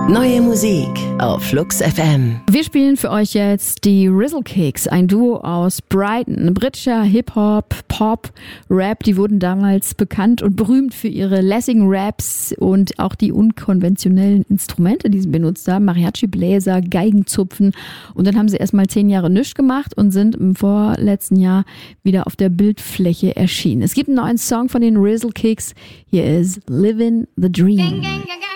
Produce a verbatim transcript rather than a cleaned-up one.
Neue Musik auf Flux F M. Wir spielen für euch jetzt die Rizzle Kicks, ein Duo aus Brighton. Britischer Hip-Hop, Pop, Rap, die wurden damals bekannt und berühmt für ihre lässigen Raps und auch die unkonventionellen Instrumente, die sie benutzt haben. Mariachi-Bläser, Geigenzupfen. Und dann haben sie erstmal zehn Jahre nichts gemacht und sind im vorletzten Jahr wieder auf der Bildfläche erschienen. Es gibt einen neuen Song von den Rizzle Kicks. Hier ist Livin' the Dream. Gang, gang, gang, gang.